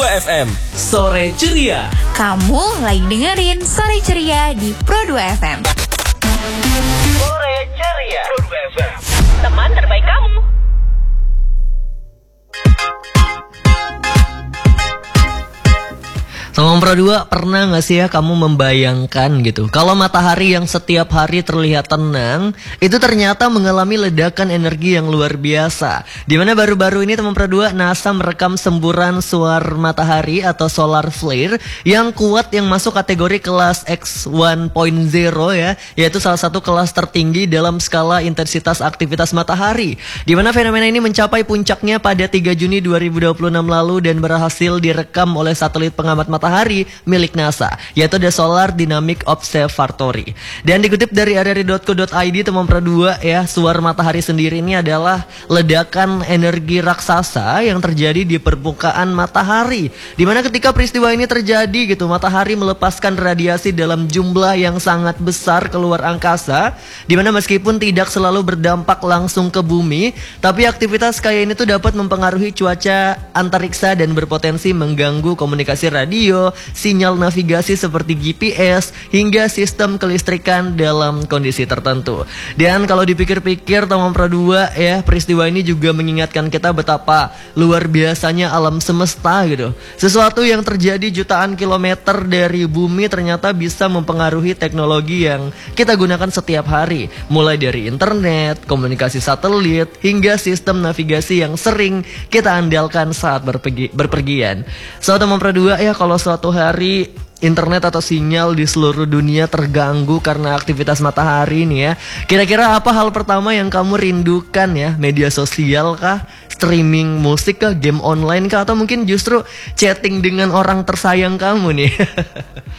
2 FM. Sore Ceria. Kamu lagi dengerin Sore Ceria di Pro 2 FM. Sore Ceria. Pro 2 FM. Teman terbaik kamu. Sama Pro 2, pernah gak sih ya kamu membayangkan gitu, kalau matahari yang setiap hari terlihat tenang, itu ternyata mengalami ledakan energi yang luar biasa. Dimana baru-baru ini teman Pro 2, NASA merekam semburan suar matahari atau solar flare yang kuat yang masuk kategori kelas X1.0 ya, yaitu salah satu kelas tertinggi dalam skala intensitas aktivitas matahari. Dimana fenomena ini mencapai puncaknya pada 3 Juni 2026 lalu dan berhasil direkam oleh satelit pengamat matahari milik NASA, yaitu The Solar Dynamic Observatory. Dan dikutip dari rri.co.id teman Pro 2 ya, suar matahari sendiri ini adalah ledakan energi raksasa yang terjadi di permukaan matahari. Dimana ketika peristiwa ini terjadi gitu, matahari melepaskan radiasi dalam jumlah yang sangat besar keluar angkasa. Dimana meskipun tidak selalu berdampak langsung ke bumi, tapi aktivitas kayak ini tuh dapat mempengaruhi cuaca antariksa dan berpotensi mengganggu komunikasi radio, sinyal navigasi seperti GPS, hingga sistem kelistrikan dalam kondisi tertentu. Dan kalau dipikir-pikir teman Pro 2 ya, peristiwa ini juga mengingatkan kita betapa luar biasanya alam semesta gitu. Sesuatu yang terjadi jutaan kilometer dari bumi ternyata bisa mempengaruhi teknologi yang kita gunakan setiap hari. Mulai dari internet, komunikasi satelit, hingga sistem navigasi yang sering kita andalkan saat berpergian. So teman Pro 2 ya, kalau suatu hari internet atau sinyal di seluruh dunia terganggu karena aktivitas matahari nih ya, kira-kira apa hal pertama yang kamu rindukan ya? Media sosial kah? Streaming musik kah? Game online kah? Atau mungkin justru chatting dengan orang tersayang kamu nih?